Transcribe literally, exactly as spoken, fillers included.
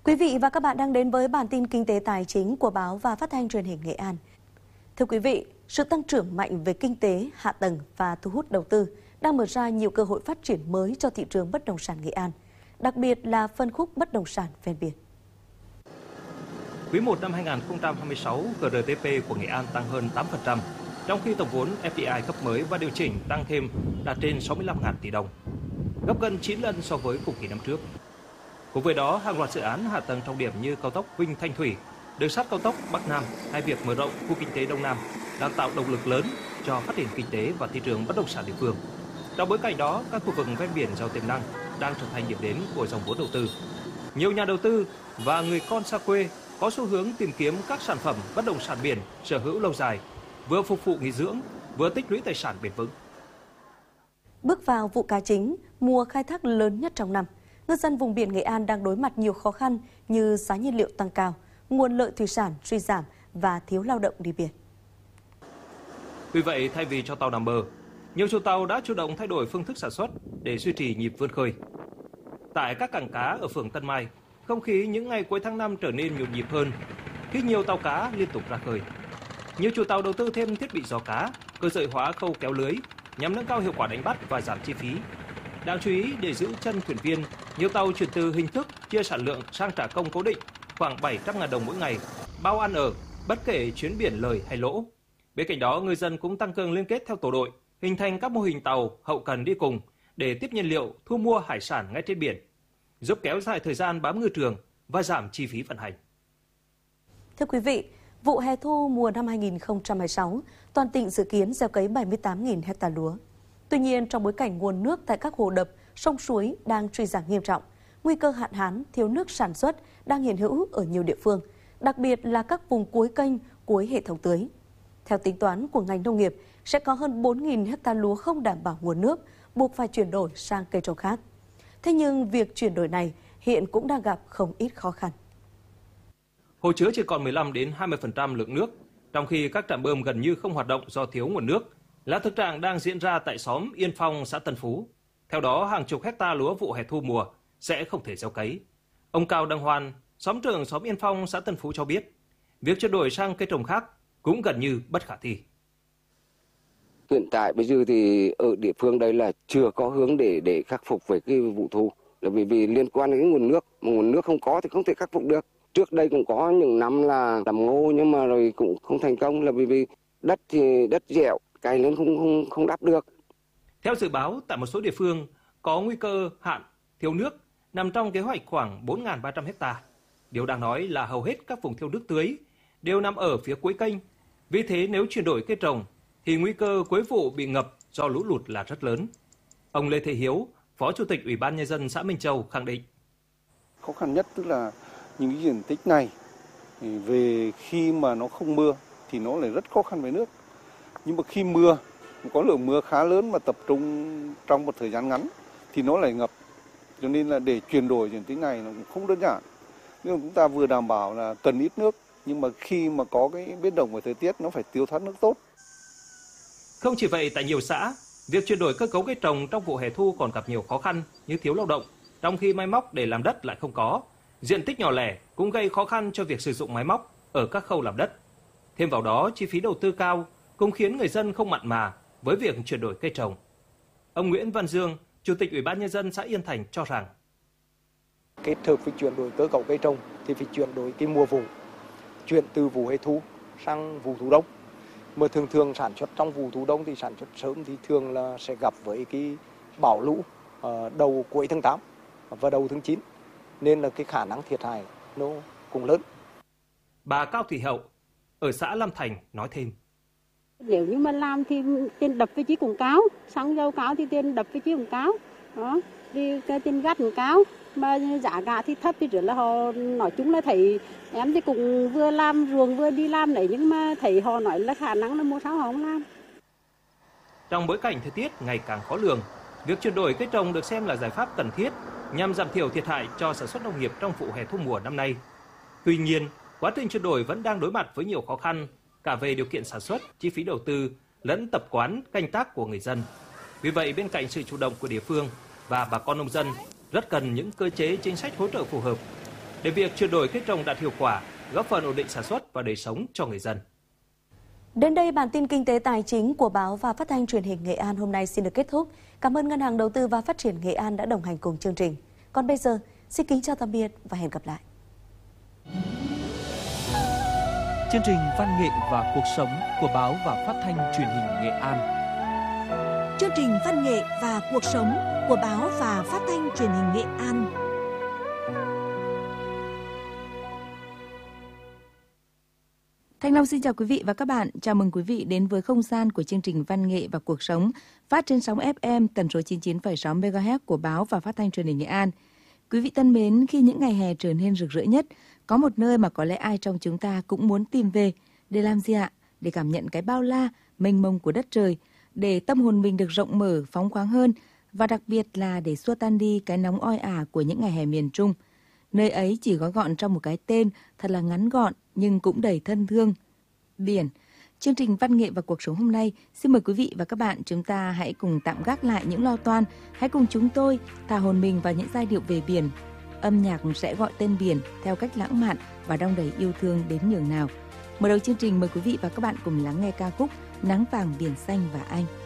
Quý vị và các bạn đang đến với bản tin kinh tế tài chính của báo và phát thanh truyền hình Nghệ An. Thưa quý vị, sự tăng trưởng mạnh về kinh tế, hạ tầng và thu hút đầu tư đang mở ra nhiều cơ hội phát triển mới cho thị trường bất động sản Nghệ An, đặc biệt là phân khúc bất động sản ven biển. Quý một năm hai nghìn không trăm hai mươi sáu, giê rờ tê pê của Nghệ An tăng hơn tám phần trăm, trong khi tổng vốn ép đê i cấp mới và điều chỉnh tăng thêm đạt trên sáu mươi lăm nghìn tỷ đồng, gấp gần chín lần so với cùng kỳ năm trước. Cùng với đó, hàng loạt dự án hạ tầng trọng điểm như cao tốc Vinh Thanh Thủy, đường sắt cao tốc Bắc Nam hay việc mở rộng khu kinh tế Đông Nam đang tạo động lực lớn cho phát triển kinh tế và thị trường bất động sản địa phương. Trong bối cảnh đó, các khu vực ven biển giàu tiềm năng đang trở thành điểm đến của dòng vốn đầu tư. Nhiều nhà đầu tư và người con xa quê có xu hướng tìm kiếm các sản phẩm bất động sản biển sở hữu lâu dài, vừa phục vụ nghỉ dưỡng, vừa tích lũy tài sản bền vững. Bước vào vụ cá chính, mùa khai thác lớn nhất trong năm, ngư dân vùng biển Nghệ An đang đối mặt nhiều khó khăn như giá nhiên liệu tăng cao, nguồn lợi thủy sản suy giảm và thiếu lao động đi biển. Vì vậy, thay vì cho tàu nằm bờ, nhiều chủ tàu đã chủ động thay đổi phương thức sản xuất để duy trì nhịp vươn khơi. Tại các cảng cá ở phường Tân Mai, không khí những ngày cuối tháng năm trở nên nhộn nhịp hơn khi nhiều tàu cá liên tục ra khơi. Nhiều chủ tàu đầu tư thêm thiết bị giò cá, cơ giới hóa khâu kéo lưới nhằm nâng cao hiệu quả đánh bắt và giảm chi phí. Đáng chú ý, để giữ chân thuyền viên, nhiều tàu chuyển từ hình thức chia sản lượng sang trả công cố định khoảng bảy trăm nghìn đồng mỗi ngày, bao ăn ở, bất kể chuyến biển lời hay lỗ. Bên cạnh đó, người dân cũng tăng cường liên kết theo tổ đội, hình thành các mô hình tàu hậu cần đi cùng để tiếp nhiên liệu, thu mua hải sản ngay trên biển, giúp kéo dài thời gian bám ngư trường và giảm chi phí vận hành. Thưa quý vị, vụ hè thu mùa năm hai nghìn không trăm hai mươi sáu, toàn tỉnh dự kiến gieo cấy bảy mươi tám nghìn ha lúa. Tuy nhiên, trong bối cảnh nguồn nước tại các hồ đập, sông suối đang suy giảm nghiêm trọng, nguy cơ hạn hán, thiếu nước sản xuất đang hiện hữu ở nhiều địa phương, đặc biệt là các vùng cuối kênh, cuối hệ thống tưới. Theo tính toán của ngành nông nghiệp, sẽ có hơn bốn nghìn ha lúa không đảm bảo nguồn nước, buộc phải chuyển đổi sang cây trồng khác. Thế nhưng việc chuyển đổi này hiện cũng đang gặp không ít khó khăn. Hồ chứa chỉ còn mười lăm đến hai mươi phần trăm lượng nước, trong khi các trạm bơm gần như không hoạt động do thiếu nguồn nước, là thực trạng đang diễn ra tại xóm Yên Phong, xã Tân Phú. Theo đó, hàng chục hecta lúa vụ hè thu mùa sẽ không thể gieo cấy. Ông Cao Đăng Hoan, xóm trưởng xóm Yên Phong, xã Tân Phú cho biết, việc chuyển đổi sang cây trồng khác cũng gần như bất khả thi. Hiện tại bây giờ thì ở địa phương đây là chưa có hướng để để khắc phục về cái vụ thu, là vì vì liên quan đến cái nguồn nước, mà nguồn nước không có thì không thể khắc phục được. Trước đây cũng có những năm là làm ngô nhưng mà rồi cũng không thành công, là vì vì đất thì đất dẻo, cày lên không không không đáp được. Theo dự báo, tại một số địa phương có nguy cơ hạn, thiếu nước nằm trong kế hoạch khoảng bốn nghìn ba trăm ha. Điều đáng nói là hầu hết các vùng thiếu nước tưới đều nằm ở phía cuối kênh. Vì thế nếu chuyển đổi cây trồng thì nguy cơ cuối vụ bị ngập do lũ lụt là rất lớn. Ông Lê Thế Hiếu, Phó Chủ tịch Ủy ban Nhân dân xã Minh Châu khẳng định. Khó khăn nhất tức là những cái diện tích này thì về khi mà nó không mưa thì nó lại rất khó khăn với nước. Nhưng mà khi mưa, có lượng mưa khá lớn mà tập trung trong một thời gian ngắn thì nó lại ngập. Cho nên là để chuyển đổi diện tích này nó cũng không đơn giản. Nhưng mà chúng ta vừa đảm bảo là cần ít nước, nhưng mà khi mà có cái biến động về thời tiết nó phải tiêu thoát nước tốt. Không chỉ vậy, tại nhiều xã, việc chuyển đổi cơ cấu cây trồng trong vụ hè thu còn gặp nhiều khó khăn như thiếu lao động, trong khi máy móc để làm đất lại không có. Diện tích nhỏ lẻ cũng gây khó khăn cho việc sử dụng máy móc ở các khâu làm đất. Thêm vào đó, chi phí đầu tư cao cũng khiến người dân không mặn mà với việc chuyển đổi cây trồng. Ông Nguyễn Văn Dương, Chủ tịch Ủy ban Nhân dân xã Yên Thành cho rằng kết hợp với chuyển đổi cơ cấu cây trồng thì phải chuyển đổi cái mùa vụ, chuyển từ vụ hè thu sang vụ thu đông. Mà thường thường sản xuất trong vụ thu đông thì sản xuất sớm thì thường là sẽ gặp với cái bão lũ đầu cuối tháng tám và đầu tháng chín, nên là cái khả năng thiệt hại nó cũng lớn. Bà Cao Thị Hậu ở xã Lam Thành nói thêm. Nếu như mà làm thì tiền đập vị trí cũng cao, xăng dầu cao thì tiền đập vị trí cũng cao, đó, thì cái tiền gắt cũng cao, mà giá cả thì thấp thì rất là họ nói chung là thấy em thì cũng vừa làm ruộng vừa đi làm đấy, nhưng mà thấy họ nói là khả năng là mua sao họ không làm. Trong bối cảnh thời tiết ngày càng khó lường, việc chuyển đổi cây trồng được xem là giải pháp cần thiết nhằm giảm thiểu thiệt hại cho sản xuất nông nghiệp trong vụ hè thu mùa năm nay. Tuy nhiên, quá trình chuyển đổi vẫn đang đối mặt với nhiều khó khăn, cả về điều kiện sản xuất, chi phí đầu tư, lẫn tập quán canh tác của người dân. Vì vậy, bên cạnh sự chủ động của địa phương và bà con nông dân, rất cần những cơ chế chính sách hỗ trợ phù hợp. để việc chuyển đổi cây trồng đạt hiệu quả, góp phần ổn định sản xuất và đời sống cho người dân. Đến đây, bản tin kinh tế tài chính của báo và phát thanh truyền hình Nghệ An hôm nay xin được kết thúc. Cảm ơn Ngân hàng Đầu tư và Phát triển Nghệ An đã đồng hành cùng chương trình. Còn bây giờ, xin kính chào tạm biệt và hẹn gặp lại. Chương trình Văn nghệ và cuộc sống của báo và phát thanh truyền hình Nghệ An. Chương trình Văn nghệ và cuộc sống của báo và phát thanh truyền hình Nghệ An. Thanh Long xin chào quý vị và các bạn. Chào mừng quý vị đến với không gian của chương trình Văn nghệ và cuộc sống phát trên sóng ép em tần số chín mươi chín phẩy sáu mê ga héc của báo và phát thanh truyền hình Nghệ An. Quý vị thân mến, khi những ngày hè trở nên rực rỡ nhất, có một nơi mà có lẽ ai trong chúng ta cũng muốn tìm về. Để làm gì ạ? Để cảm nhận cái bao la, mênh mông của đất trời, để tâm hồn mình được rộng mở, phóng khoáng hơn, và đặc biệt là để xua tan đi cái nóng oi ả của những ngày hè miền Trung. Nơi ấy chỉ gói gọn trong một cái tên thật là ngắn gọn nhưng cũng đầy thân thương. Biển. Chương trình Văn nghệ và cuộc sống hôm nay xin mời quý vị và các bạn chúng ta hãy cùng tạm gác lại những lo toan, hãy cùng chúng tôi thả hồn mình vào những giai điệu về biển. Âm nhạc sẽ gọi tên biển theo cách lãng mạn và đong đầy yêu thương đến nhường nào. Mở đầu chương trình, mời quý vị và các bạn cùng lắng nghe ca khúc Nắng vàng biển xanh và anh.